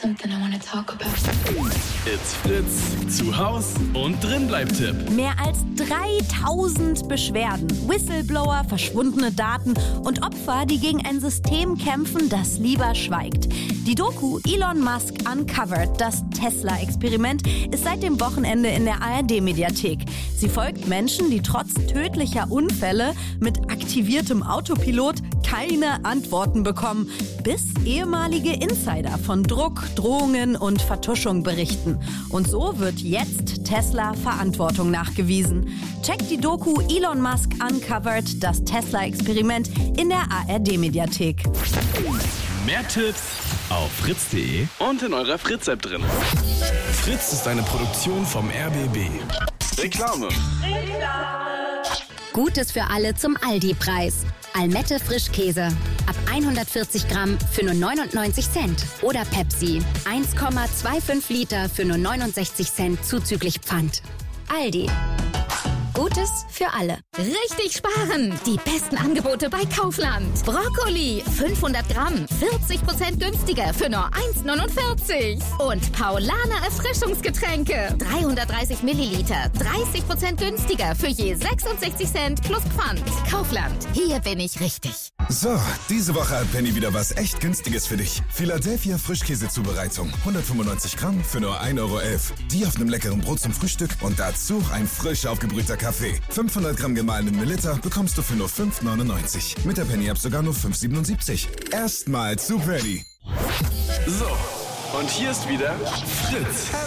something I wanna talk about. It's Fritz, zu Haus und drin bleibt Tipp. Mehr als 3000 Beschwerden, Whistleblower, verschwundene Daten und Opfer, die gegen ein System kämpfen, das lieber schweigt. Die Doku Elon Musk Uncovered, das Tesla-Experiment, ist seit dem Wochenende in der ARD-Mediathek. Sie folgt Menschen, die trotz tödlicher Unfälle mit aktiviertem Autopilot keine Antworten bekommen, bis ehemalige Insider von Druck, Drohungen und Vertuschung berichten. Und so wird jetzt Tesla Verantwortung nachgewiesen. Checkt die Doku Elon Musk Uncovered, das Tesla-Experiment in der ARD-Mediathek. Mehr Tipps auf fritz.de und in eurer Fritz-App drin. Fritz ist eine Produktion vom RBB. Reklame. Gutes für alle zum Aldi-Preis. Almette Frischkäse. Ab 140 Gramm für nur 99 Cent. Oder Pepsi. 1,25 Liter für nur 69 Cent zuzüglich Pfand. Aldi. Gutes für alle. Richtig sparen! Die besten Angebote bei Kaufland. Brokkoli, 500 Gramm, 40% günstiger für nur 1,49. Und Paulaner Erfrischungsgetränke, 330 Milliliter, 30% günstiger für je 66 Cent plus Pfand. Kaufland, hier bin ich richtig. So, diese Woche hat Penny wieder was echt Günstiges für dich. Philadelphia Frischkäsezubereitung. 195 Gramm für nur 1,11 Euro. Die auf einem leckeren Brot zum Frühstück und dazu ein frisch aufgebrühter Kaffee. 500 Gramm gemahlenen Mililiter bekommst du für nur 5,99. Mit der Penny-App sogar nur 5,77. Erstmal zu Penny. So, und hier ist wieder Fritz.